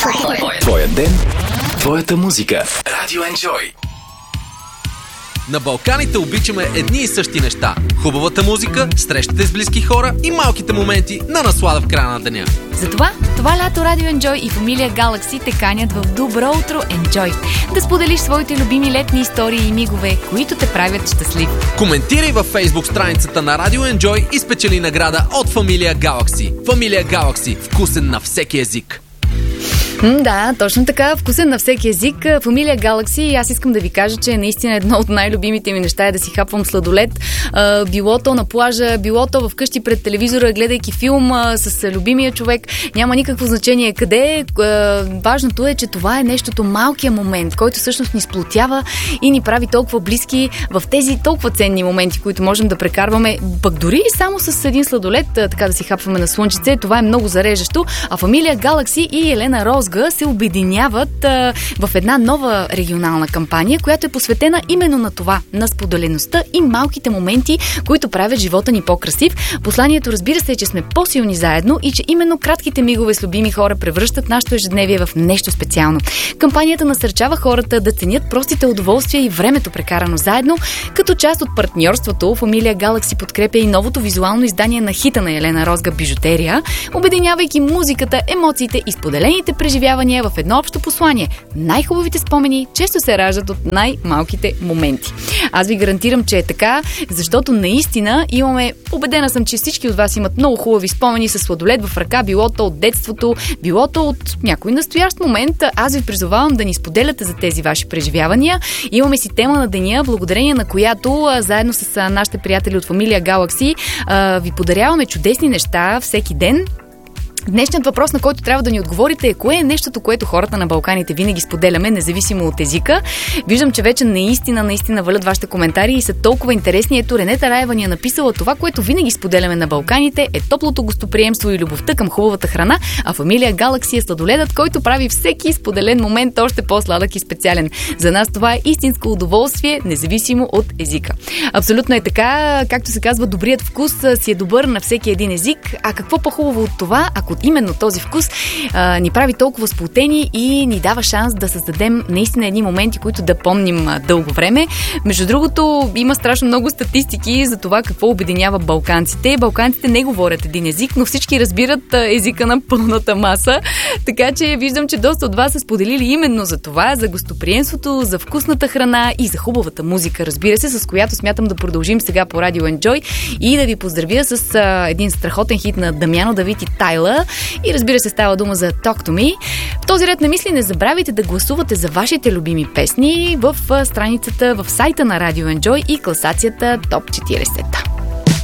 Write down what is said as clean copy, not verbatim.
Твоя ден, твоята музика. Радио Enjoy. На Балканите обичаме едни и същи неща. Хубавата музика, срещите с близки хора и малките моменти на наслада в края на деня. Затова това лято Радио Enjoy и фамилия Galaxy те канят в Добро утро Enjoy. Да споделиш своите любими летни истории и мигове, които те правят щастлив. Коментирай във Facebook страницата на Радио Enjoy и спечели награда от фамилия Galaxy. Фамилия Galaxy. Вкусен на всеки език. Да, точно така, вкусен на всеки език. Фамилия Galaxy, и аз искам да ви кажа, че наистина едно от най-любимите ми неща е да си хапвам сладолед. Билото на плажа, билото вкъщи пред телевизора, гледайки филм с любимия човек. Няма никакво значение къде е. Важното е, че това е нещото, малкия момент, който всъщност ни сплотява и ни прави толкова близки в тези толкова ценни моменти, които можем да прекарваме. Пък дори само с един сладолед, така да си хапваме на слънчице, това е много зареждащо. А фамилия Galaxy и Елена Розга се обединяват в една нова регионална кампания, която е посветена именно на това, на споделеността и малките моменти, които правят живота ни по-красив. Посланието, разбира се, е, че сме по-силни заедно и че именно кратките мигове с любими хора превръщат нашето ежедневие в нещо специално. Кампанията насърчава хората да ценят простите удоволствия и времето прекарано заедно. Като част от партньорството, фамилия Galaxy подкрепя и новото визуално издание на хита на Елена Розга "Бижутерия", обединявайки музиката, емоциите и споделените преживявания в едно общо послание. Най-хубавите спомени често се раждат от най-малките моменти. Аз ви гарантирам, че е така, защото наистина имаме, убедена съм, че всички от вас имат много хубави спомени с сладолед в ръка, билото от детството, билото от някой настоящ момент. Аз ви призовавам да ни споделяте за тези ваши преживявания. Имаме си тема на деня, благодарение на която заедно с нашите приятели от фамилия Galaxy ви подаряваме чудесни неща всеки ден. Днешният въпрос, на който трябва да ни отговорите, е: кое е нещото, което хората на Балканите винаги споделяме, независимо от езика? Виждам, че вече наистина валят вашите коментари и са толкова интересни. Ето, Ренета Раева ни е написала: това, което винаги споделяме на Балканите, е топлото гостоприемство и любовта към хубавата храна, а фамилия Galaxy е сладоледът, който прави всеки споделен момент още по-сладък и специален. За нас това е истинско удоволствие, независимо от езика. Абсолютно е така, както се казва, добрият вкус си е добър на всеки един език. А какво по-хубаво от това, ако именно този вкус ни прави толкова сплотени и ни дава шанс да създадем наистина едни моменти, които да помним дълго време. Между другото, има страшно много статистики за това какво обединява балканците. Балканците не говорят един език, но всички разбират езика на пълната маса. Така че виждам, че доста от вас са споделили именно за това, за гостоприемството, за вкусната храна и за хубавата музика, разбира се, с която смятам да продължим сега по Радио Enjoy и да ви поздравя с един страхотен хит на Дамяно Давид и Тайла. И разбира се, става дума за Talk to Me. В този ред на мисли не забравяйте да гласувате за вашите любими песни в страницата, в сайта на Радио Enjoy и класацията Топ 40.